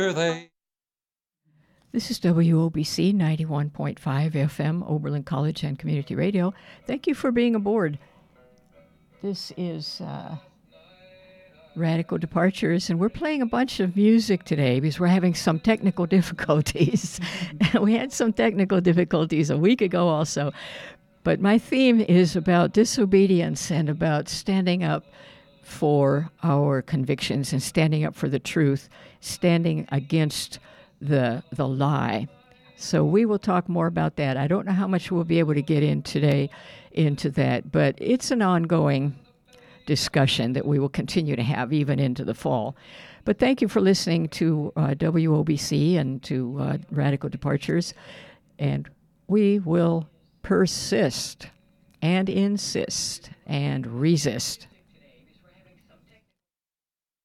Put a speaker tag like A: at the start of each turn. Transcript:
A: They
B: This is WOBC 91.5 FM, Oberlin College and Community Radio. Thank you for being aboard. This is Radical Departures, and we're playing a bunch of music today because we're having some technical difficulties. We had some technical difficulties a week ago also. But my theme is about disobedience and about standing up for our convictions and standing up for the truth, standing against the lie. So we will talk more about that. I don't know how much we'll be able to get in today into that, but it's an ongoing discussion that we will continue to have even into the fall. But thank you for listening to WOBC and to Radical Departures, and we will persist and insist and resist.